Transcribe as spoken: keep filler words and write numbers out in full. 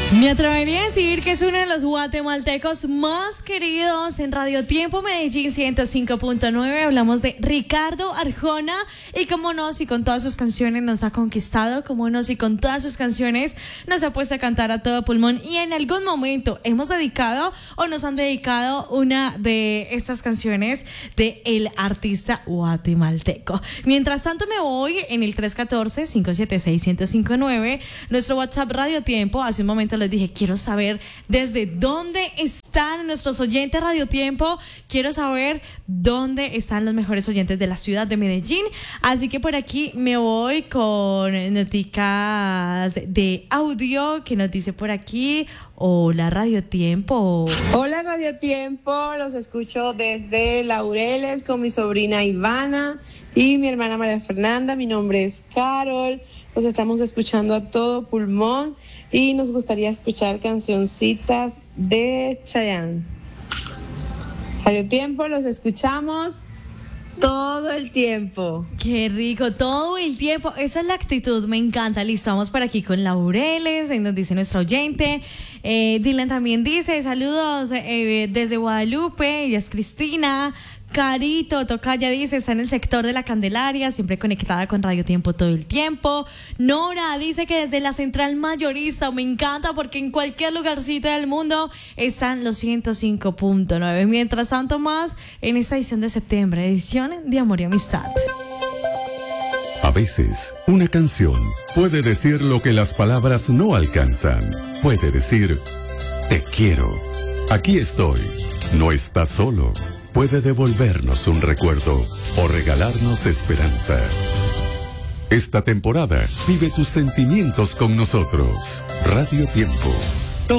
Me atrevería a decir que es uno de los guatemaltecos más queridos en Radio Tiempo Medellín ciento cinco punto nueve. Hablamos de Ricardo Arjona y cómo no, si con todas sus canciones nos ha conquistado, cómo no, si con todas sus canciones nos ha puesto a cantar a todo pulmón y en algún momento hemos dedicado o nos han dedicado una de estas canciones de el artista guatemalteco. Mientras tanto me voy en el tres uno cuatro, cinco siete seis, uno cero cinco nueve, nuestro WhatsApp Radio Tiempo. Hace un momento les dije, quiero saber desde dónde están nuestros oyentes Radio Tiempo, quiero saber dónde están los mejores oyentes de la ciudad de Medellín, así que por aquí me voy con noticas de audio que nos dice por aquí. Hola Radio Tiempo. Hola Radio Tiempo, los escucho desde Laureles con mi sobrina Ivana y mi hermana María Fernanda. Mi nombre es Carol, los estamos escuchando a todo pulmón y nos gustaría escuchar cancioncitas de Chayanne. Radio Tiempo, los escuchamos todo el tiempo. Qué rico, todo el tiempo. Esa es la actitud, me encanta. Listo, vamos por aquí con Laureles, en donde dice nuestra oyente. Eh, Dylan también dice, saludos eh, desde Guadalupe, ella es Cristina. Carito Tocaya dice, está en el sector de la Candelaria, siempre conectada con Radio Tiempo todo el tiempo. Nora dice que desde la central mayorista, me encanta porque en cualquier lugarcito del mundo están los ciento cinco punto nueve. Mientras tanto, más en esta edición de septiembre, edición de Amor y Amistad. A veces, una canción puede decir lo que las palabras no alcanzan. Puede decir, te quiero, aquí estoy, no estás solo. Puede devolvernos un recuerdo o regalarnos esperanza. Esta temporada vive tus sentimientos con nosotros. Radio Tiempo.